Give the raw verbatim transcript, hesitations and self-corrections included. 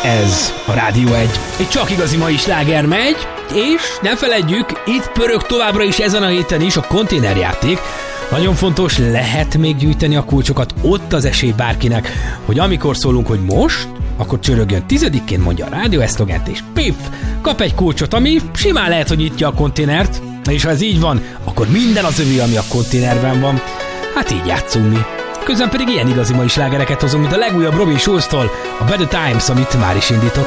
Ez a Rádió egy. Egy csak igazi mai sláger megy, és ne feledjük, itt pörög továbbra is ezen a héten is a konténerjáték. Nagyon fontos, lehet még gyűjteni a kulcsokat, ott az esély bárkinek, hogy amikor szólunk, hogy most, akkor csörögjön tizedikén, mondja a rádió eszlogent, és pif, kap egy kulcsot, ami simán lehet, hogy nyitja a konténert, és ha ez így van, akkor minden az övé, ami a konténerben van. Hát így játszunk mi. Közben pedig ilyen igazi mai slágereket hozunk, mint a legújabb Robin Schulz-tól, a Better Times, amit már is indítok.